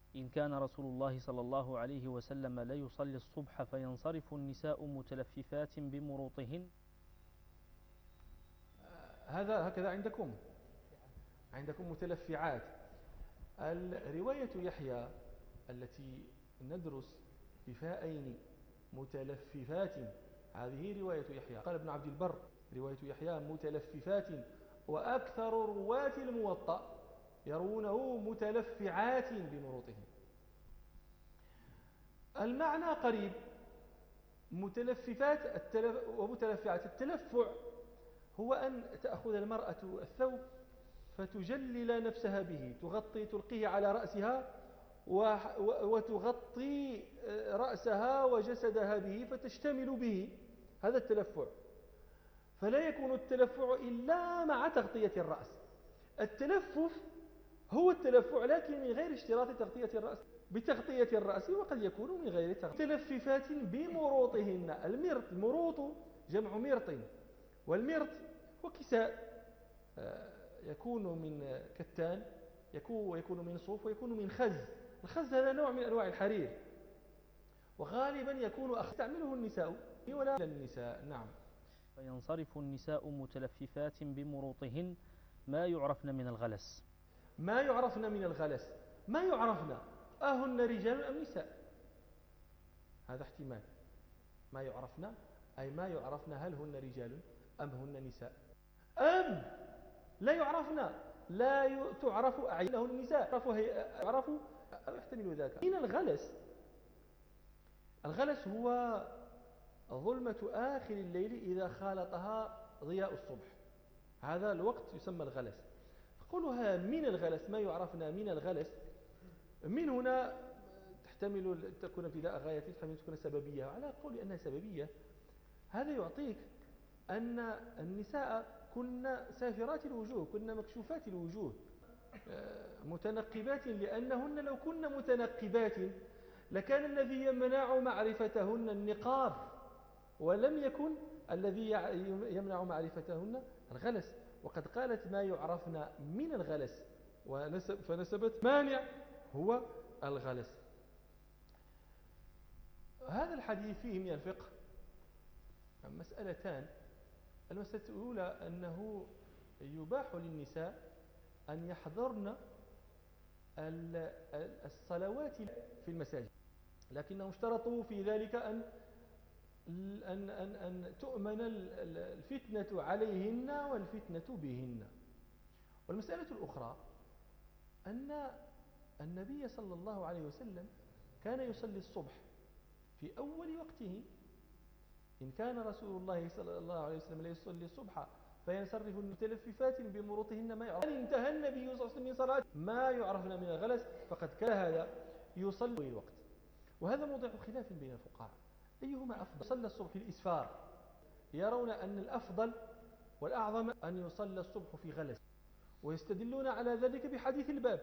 إن كان رسول الله صلى الله عليه وسلم لا يصلي الصبح فينصرف النساء متلففات بمروطهن. هذا هكذا عندكم متلفعات. الرواية يحيى التي ندرس بفاءين متلففات، هذه رواية يحيى. قال ابن عبد البر رواية يحيى متلففات، وأكثر رواة الموطأ يرونه متلفعات بمروطهم. المعنى قريب، متلففات ومتلفعات. التلفع هو أن تأخذ المرأة الثوب فتجلل نفسها به، تلقيه على رأسها وتغطي رأسها وجسدها به فتشتمل به، هذا التلفع. فلا يكون التلفع إلا مع تغطية الرأس. التلفف هو التلفع لكن من غير اشتراط تغطية الرأس، بتغطية الرأس، وقد يكون من غير تغطية. متلففات بمروطهن. المرط، مروط جمع مرط، والمرط هو كساء يكون من كتان، ويكون من صوف، ويكون من خز. الخز هذا نوع من أنواع الحرير، وغالبا يكون تعمله النساء ولا النساء. نعم. فينصرف النساء متلففات بمروطهن ما يعرفن من الغلس. ما يعرفن من الغلس، ما يعرفن أهن رجال أم نساء؟ هذا احتمال. ما يعرفن أي ما يعرفن هل هن رجال أم هن نساء، أم لا يعرفن، لا تعرف أعينهن النساء، يعرف يحتمل ذاك. من الغلس، الغلس هو ظلمة آخر الليل إذا خالطها ضياء الصبح، هذا الوقت يسمى الغلس. قولها من الغلس، ما يعرفنا من الغلس، من هنا تحتمل تكون ابتداء غاية، تحتمل تكون سببية. على قول أنها سببية، هذا يعطيك أن النساء كن سافرات الوجوه، كن مكشوفات الوجوه، متنقبات، لأنهن لو كن متنقبات لكان الذي يمنع معرفتهن النقاب، ولم يكن الذي يمنع معرفتهن الغلس. وقد قالت ما يعرفن من الغلس، فنسبت مانع هو الغلس. هذا الحديث فيه من الفقه مسألتان. المسألة الأولى أنه يباح للنساء أن يحضرن الصلوات في المساجد، لكنهم اشترطوا في ذلك أن تؤمن الفتنة عليهن والفتنة بهن. والمسألة الأخرى أن النبي صلى الله عليه وسلم كان يصلي الصبح في أول وقته. إن كان رسول الله صلى الله عليه وسلم لا يصلي الصبح فينصرف المتلففات بمروطهن ما يعرف. انتهى النبي صلى الله عليه وسلم من صلاة ما يعرفنا من الغلس، فقد كان هذا يصلي الوقت. وهذا موضع خلاف بين الفقهاء، أيهما أفضل؟ صلى الصبح الإسفار، يرون أن الأفضل والأعظم أن يصلى الصبح في غلس، ويستدلون على ذلك بحديث الباب.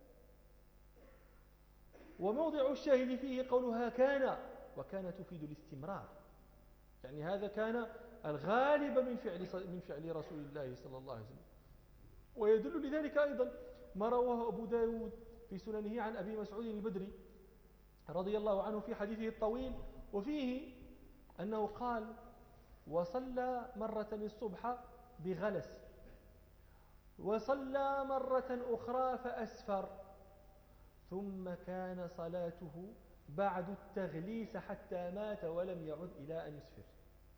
وموضع الشاهد فيه قولها كان، وكان تفيد الاستمرار، يعني هذا كان الغالب من فعل رسول الله صلى الله عليه وسلم. ويدل لذلك أيضا ما رواه أبو داود في سننه عن أبي مسعود البدري رضي الله عنه في حديثه الطويل، وفيه أنه قال: وصلى مرة الصبح بغلس، وصلى مرة أخرى فأسفر، ثم كان صلاته بعد التغليس حتى مات ولم يعد إلى أن يسفر.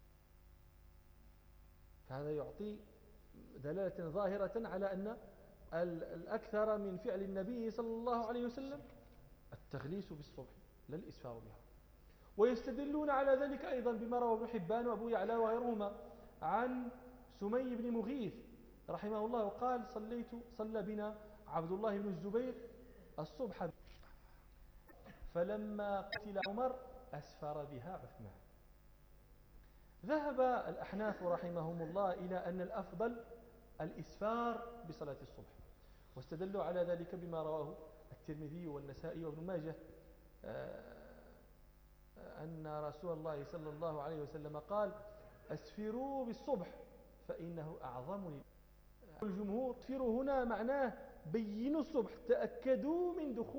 هذا يعطي دلالة ظاهرة على أن الأكثر من فعل النبي صلى الله عليه وسلم التغليس بالصبح لا الإسفار بها. ويستدلون على ذلك أيضا بما رواه ابن حبان وأبو يعلى وغيرهما عن سمي بن مغيث رحمه الله قال: صلى بنا عبد الله بن الزبير الصبح، فلما قتل عمر أسفر بها عثمان. ذهب الأحناف رحمهم الله إلى أن الأفضل الإسفار بصلاة الصبح، واستدلوا على ذلك بما رواه الترمذي والنسائي وابن ماجه أن رسول الله صلى الله عليه وسلم قال: أسفروا بالصبح فإنه أعظم لي. الجمهور اسفروا هنا معناه بينوا الصبح، تأكدوا من دخول